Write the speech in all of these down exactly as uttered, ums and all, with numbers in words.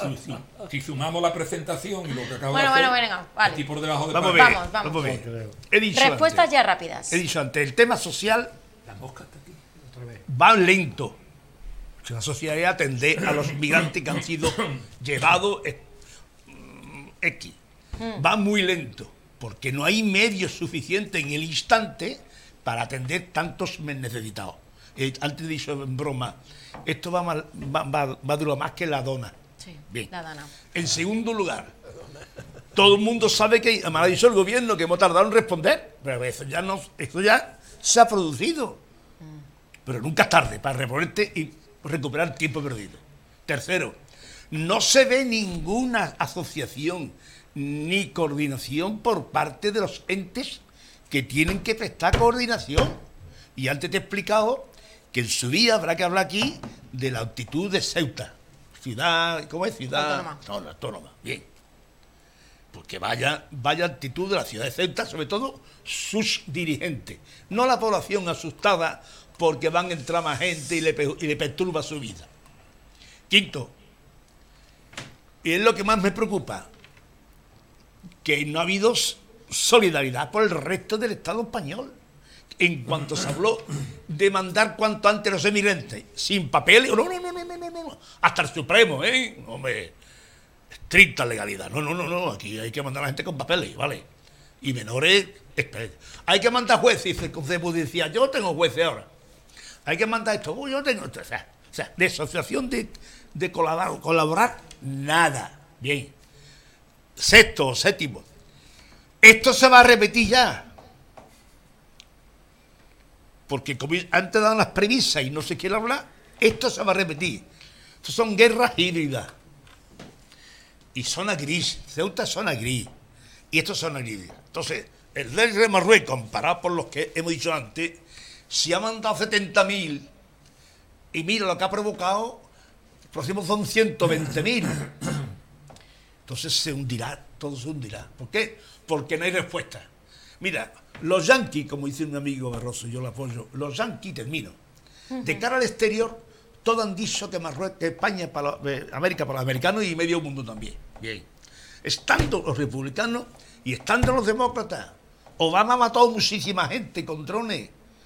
si, si sumamos la presentación y lo que acabo Bueno, de hacer, bueno, bueno, vale. estoy por debajo de Vamos a Paco. ver, Vamos, vamos. vamos a ver. He dicho Respuestas antes, ya rápidas. he dicho antes, el tema social La mosca está aquí, otra vez. va lento. Si la sociedad debe atender a los migrantes que han sido llevados eh, X. Va muy lento, porque no hay medios suficientes en el instante para atender tantos necesitados. Eh, antes he dicho en broma, esto va, mal- va, va- va a durar más que la dona. Sí, Bien. la dana. En segundo lugar, todo el mundo sabe que, además ha dicho el gobierno, que hemos tardado en responder, pero eso ya, no, eso ya se ha producido. Pero nunca es tarde para reponerte y recuperar tiempo perdido. Tercero, no se ve ninguna asociación ni coordinación por parte de los entes que tienen que prestar coordinación. Y antes te he explicado que en su día habrá que hablar aquí de la actitud de Ceuta. Ciudad, ¿cómo es? Ciudad Autónoma. No, no, autónoma, bien. Porque vaya, vaya actitud de la ciudad de Ceuta, sobre todo sus dirigentes. No la población asustada porque van a entrar más gente y le, pe- y le perturba su vida. Quinto, y es lo que más me preocupa, que no ha habido s- solidaridad por el resto del Estado español. En cuanto se habló de mandar cuanto antes los emigrantes sin papeles, no, no, no, no, no, no, no, hasta el Supremo, ¿eh? Hombre, estricta legalidad. No, no, no, no, aquí hay que mandar a la gente con papeles, ¿vale? Y menores, espere. Hay que mandar jueces, dice el Consejo decía, yo tengo jueces ahora. Hay que mandar esto, uy, yo tengo esto. O sea, o sea, de asociación de, de colaborar, colaborar, nada. Bien. Sexto, séptimo. Esto se va a repetir ya. Porque como antes daban las premisas y no se quiere hablar, esto se va a repetir. Esto son guerras híbridas. Y zona gris. Ceuta es zona gris. Y esto es zona gris. Entonces, el del de Marruecos, comparado por los que hemos dicho antes, si ha mandado setenta mil y mira lo que ha provocado, el próximo son ciento veinte mil. Entonces se hundirá, todo se hundirá. ¿Por qué? Porque no hay respuesta. Mira, los yanquis, como dice un amigo Barroso, yo lo apoyo, los yanquis, termino. De cara al exterior, todos han dicho que, Marruecos, que España es para los, eh, América para los americanos y medio mundo también. Bien. Estando los republicanos y estando los demócratas, Obama ha matado muchísima gente con drones.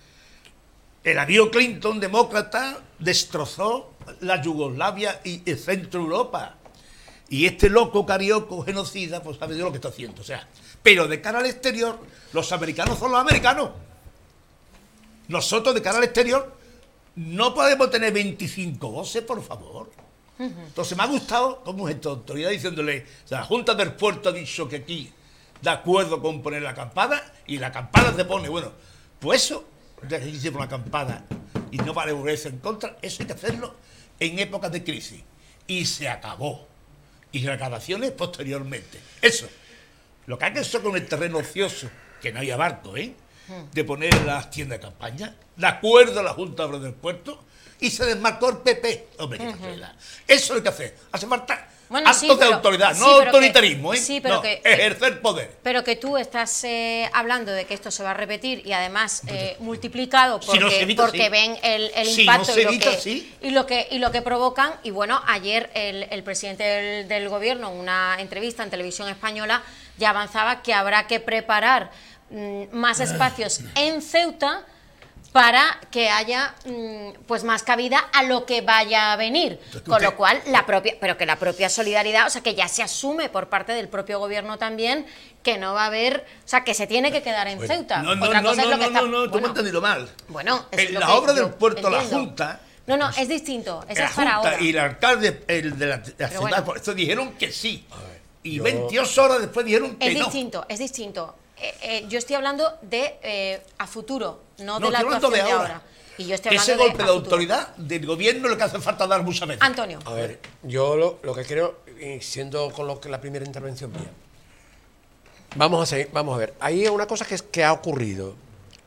El amigo Clinton, demócrata, destrozó la Yugoslavia y el centro Europa. Y este loco carioco genocida, pues sabe Dios lo que está haciendo. O sea, pero de cara al exterior, los americanos son los americanos. Nosotros de cara al exterior no podemos tener veinticinco voces, por favor. Entonces me ha gustado cómo es esta autoridad diciéndole, o sea, la Junta del Puerto ha dicho que aquí de acuerdo con poner la acampada y la acampada se pone, bueno, pues eso, ya que hicimos la acampada y no para volverse en contra, eso hay que hacerlo en épocas de crisis. Y se acabó. Y reclamaciones posteriormente. Eso. Lo que ha hecho con el terreno ocioso, que no había barco, ¿eh? De poner las tiendas de campaña, de acuerdo a la Junta del Puerto, y se desmarcó el P P. Hombre, qué casualidad. Eso es lo que hace. Hace falta Bueno, actos sí, de pero- autoridad, sí, no pero que- autoritarismo, ¿eh? sí, pero no, que- ejercer poder. Pero que tú estás eh, hablando de que esto se va a repetir y además eh, multiplicado Si porque, no se evita, porque sí. ven el, el Si impacto no se y, lo evita, que, sí. y, lo que, y lo que provocan. Y bueno, ayer el, el presidente del, del gobierno, en una entrevista en Televisión Española, ya avanzaba que habrá que preparar mm, más espacios en Ceuta para que haya mm, pues más cabida a lo que vaya a venir, con lo cual la propia, pero que la propia solidaridad, o sea, que ya se asume por parte del propio gobierno también que no va a haber, o sea, que se tiene que quedar en Ceuta. No, no, Otra no, cosa es no, lo que no, está, no, no, tú me bueno, has entendido mal. bueno, es En lo la que obra yo del puerto, la entiendo. Junta, No, no, es distinto, eso la es para Junta ahora. y el alcalde el de la, de la ciudad, bueno. por eso dijeron que sí. Y yo- veintiocho horas después dijeron que Es no. distinto, es distinto. Eh, eh, yo estoy hablando de eh, a futuro, no, No, de la estoy hablando actuación de de ahora. ahora. Y yo estoy Ese hablando golpe de, de, a futuro. autoridad del gobierno es lo que hace falta dar muchas veces. Antonio. A ver, yo lo, lo que creo, y siendo con lo que la primera intervención mía, vamos a seguir, vamos a ver. Hay una cosa que, es, que ha ocurrido.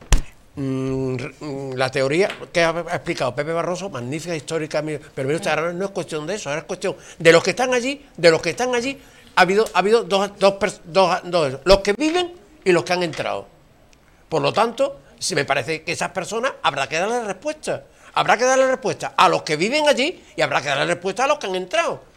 Mm, mm, la teoría que ha, ha explicado Pepe Barroso, magnífica, histórica, mi- pero mire usted, ahora no es cuestión de eso, ahora es cuestión de los que están allí, de los que están allí, ha habido, ha habido dos, dos, pers- dos, dos, los que viven y los que han entrado. Por lo tanto, si me parece que esas personas habrá que darle respuesta. Habrá que darle respuesta a los que viven allí y habrá que darle respuesta a los que han entrado.